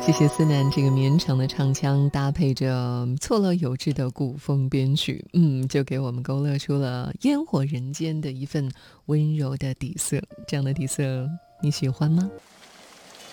谢谢思南这个绵长的唱腔，搭配着错落有致的古风编曲，就给我们勾勒出了烟火人间的一份温柔的底色。这样的底色你喜欢吗？